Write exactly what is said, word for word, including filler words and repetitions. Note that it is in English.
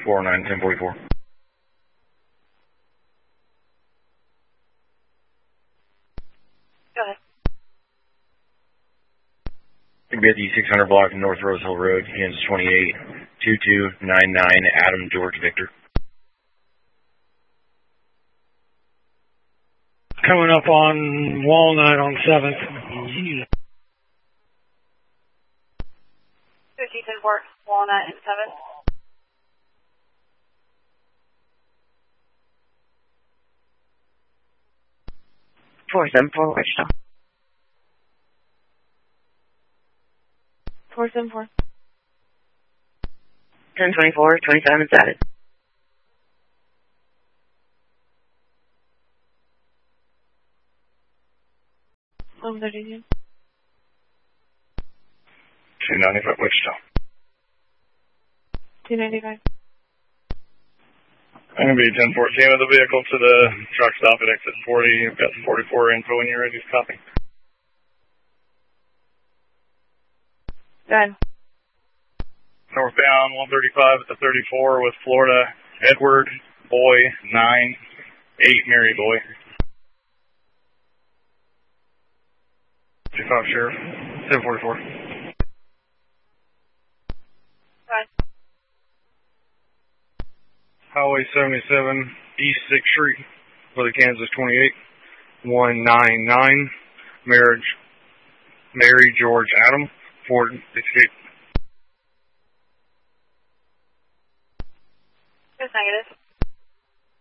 four oh nine, ten forty-four. Go ahead. You'll be at the six hundred block of North Rose Hill Road, Kansas twenty-eight, two two nine nine, Adam George Victor. Coming up on Walnut on seventh. fifty ten four, Walnut and seventh. four seven four, Wichita. four seven four. ten twenty-four, twenty-seven is added. eleven thirty-two. two ninety-five, Wichita. two ninety-five. I'm going to be ten fourteen with the vehicle to the truck stop at exit forty. I've got forty-four info when you're ready to copy. Go ahead. Northbound one thirty-five at the thirty-four with Florida, Edward, Boy, nine, eight, Mary Boy. two five Sheriff, ten forty-four. Go ahead. Highway seventy-seven, East sixth Street, with a Kansas twenty-eight, one nine nine, Marriage, Mary George Adam, Ford Escape. It's negative.